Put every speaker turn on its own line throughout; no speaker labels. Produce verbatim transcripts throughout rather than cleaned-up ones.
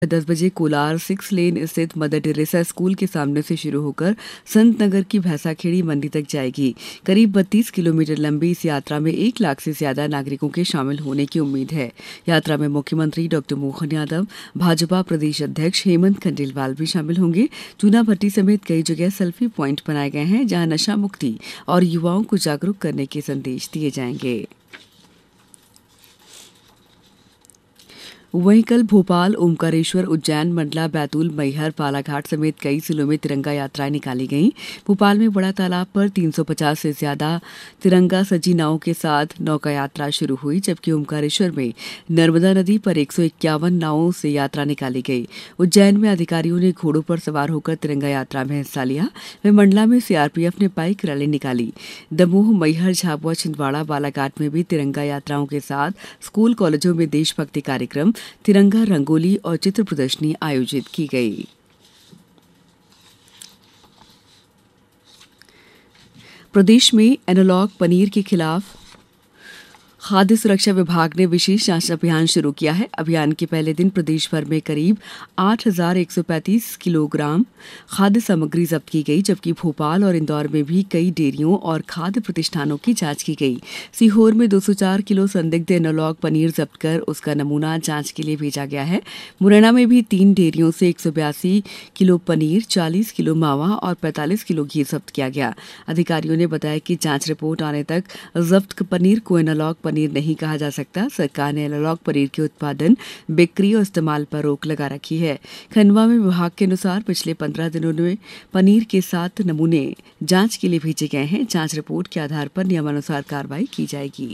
दस बजे Kolar six lane स्थित मदर टेरेसा स्कूल के सामने से शुरू होकर संत नगर की भैंसाखेड़ी मंडी तक जाएगी। करीब बत्तीस किलोमीटर लंबी इस यात्रा में एक लाख से ज्यादा नागरिकों के शामिल होने की उम्मीद है। यात्रा में मुख्यमंत्री डॉक्टर मोहन यादव, भाजपा प्रदेश अध्यक्ष हेमंत खंडेलवाल भी शामिल होंगे। चूना भट्टी समेत कई जगह सेल्फी प्वाइंट बनाए गए हैं, जहां नशा मुक्ति और युवाओं को जागरूक करने के संदेश दिए जाएंगे। वहीं कल भोपाल, ओमकारेश्वर, उज्जैन, मंडला, बैतूल, मैहर, बालाघाट समेत कई जिलों में तिरंगा यात्राएं निकाली गईं। भोपाल में बड़ा तालाब पर तीन सौ पचास से ज्यादा तिरंगा सजी नावों के साथ नौका यात्रा शुरू हुई, जबकि ओमकारेश्वर में नर्मदा नदी पर एक सौ इक्यावन नावों से यात्रा निकाली गई। उज्जैन में अधिकारियों ने घोड़ों पर सवार होकर तिरंगा यात्रा में हिस्सा लिया। वहीं मंडला में सीआरपीएफ ने बाइक रैली निकाली। दमोह, मैहर, झाबुआ, छिंदवाड़ा, बालाघाट में भी तिरंगा यात्राओं के साथ स्कूल कॉलेजों में देशभक्ति कार्यक्रम, तिरंगा रंगोली और चित्र प्रदर्शनी आयोजित की गई। प्रदेश में एनालॉग पनीर के खिलाफ खाद्य सुरक्षा विभाग ने विशेष जांच अभियान शुरू किया है। अभियान के पहले दिन प्रदेश भर में करीब आठ हजार एक सौ पैंतीस किलोग्राम खाद्य सामग्री जब्त की गई, जबकि भोपाल और इंदौर में भी कई डेयरियों और खाद्य प्रतिष्ठानों की जांच की गई। सीहोर में दो सौ चार किलो संदिग्ध एनालॉग पनीर जब्त कर उसका नमूना जांच के लिए भेजा गया है। मुरैना में भी तीन डेयरियों से एक सौ बयासी किलो पनीर, चालीस किलो मावा और पैंतालीस किलो घी जब्त किया गया। अधिकारियों ने बताया कि जांच रिपोर्ट आने तक जब्त पनीर को एनालॉग पनीर नहीं कहा जा सकता। सरकार ने एनालॉग पनीर के उत्पादन, बिक्री और इस्तेमाल पर रोक लगा रखी है। खंडवा में विभाग के अनुसार पिछले पंद्रह दिनों में पनीर के सात नमूने जांच के लिए भेजे गए हैं। जांच रिपोर्ट के आधार पर नियमानुसार कार्रवाई की जाएगी।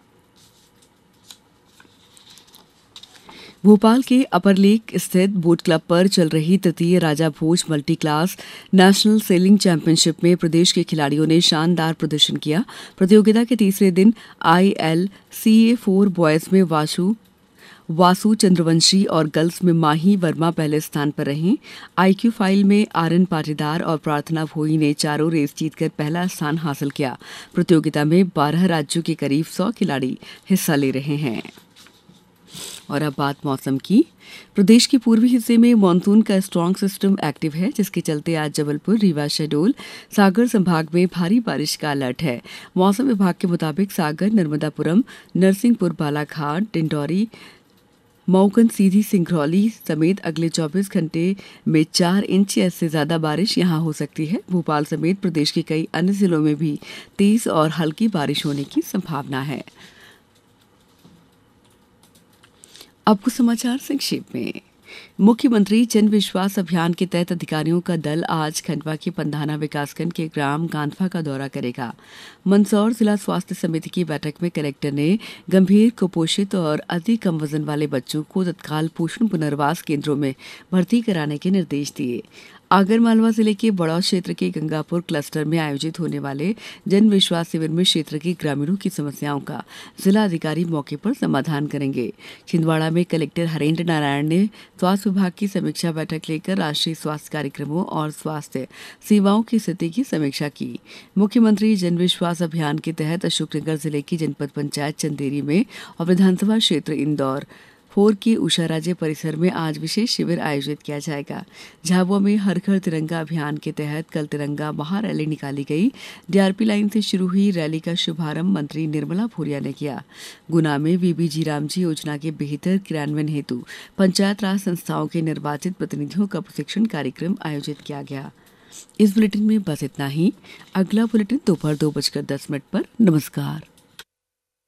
भोपाल के अपर लेक स्थित बोट क्लब पर चल रही तृतीय राजा भोज multi class national selling championship में प्रदेश के खिलाड़ियों ने शानदार प्रदर्शन किया। प्रतियोगिता के तीसरे दिन I L C A four boys में वासु वासु चंद्रवंशी और गर्ल्स में माही वर्मा पहले स्थान पर रहीं। आईक्यू फाइल में आरएन पाटीदार और प्रार्थना भोई ने चारों रेस जीतकर पहला स्थान हासिल किया। प्रतियोगिता में बारह राज्यों के करीब सौ खिलाड़ी हिस्सा ले रहे हैं। और अब बात मौसम की। प्रदेश के पूर्वी हिस्से में मानसून का स्ट्रांग सिस्टम एक्टिव है, जिसके चलते आज जबलपुर, रीवा, शहडोल, सागर संभाग में भारी बारिश का अलर्ट है। मौसम विभाग के मुताबिक सागर, नर्मदापुरम, नरसिंहपुर, बालाघाट, डिंडौरी, मऊकन, सीधी, सिंगरौली समेत अगले चौबीस घंटे में चार इंच या इससे ज्यादा बारिश यहां हो सकती है। भोपाल समेत प्रदेश के कई अन्य जिलों में भी तेज और हल्की बारिश होने की संभावना है। अब कुछ समाचार संक्षेप में। मुख्यमंत्री जन विश्वास अभियान के तहत अधिकारियों का दल आज खंडवा के पंधाना विकासखंड के ग्राम गांधवा का दौरा करेगा। मंदसौर जिला स्वास्थ्य समिति की बैठक में कलेक्टर ने गंभीर कुपोषित और अति कम वजन वाले बच्चों को तत्काल पोषण पुनर्वास केंद्रों में भर्ती कराने के निर्देश दिए। आगरमालवा जिले के बड़ौद क्षेत्र के गंगापुर क्लस्टर में आयोजित होने वाले जन विश्वास शिविर में क्षेत्र के ग्रामीणों की समस्याओं का जिला अधिकारी मौके पर समाधान करेंगे। छिंदवाड़ा में कलेक्टर हरेंद्र नारायण ने स्वास्थ्य विभाग की समीक्षा बैठक लेकर राष्ट्रीय स्वास्थ्य कार्यक्रमों और स्वास्थ्य सेवाओं की स्थिति की समीक्षा की। मुख्यमंत्री जन विश्वास अभियान के तहत अशोकनगर जिले की जनपद पंचायत चंदेरी में और विधानसभा क्षेत्र इंदौर फोर के उषा राज्य परिसर में आज विशेष शिविर आयोजित किया जाएगा। झाबुआ में हर घर तिरंगा अभियान के तहत कल तिरंगा महारैली निकाली गई। डीआरपी लाइन से शुरू हुई रैली का शुभारंभ मंत्री निर्मला भूरिया ने किया। गुना में वीबी जी रामजी योजना के बेहतर क्रियान्वयन हेतु पंचायत राज संस्थाओं के निर्वाचित प्रतिनिधियों का प्रशिक्षण कार्यक्रम आयोजित किया गया। इस बुलेटिन में बस इतना ही। अगला बुलेटिन दोपहर दो बजकर दस मिनट पर। नमस्कार।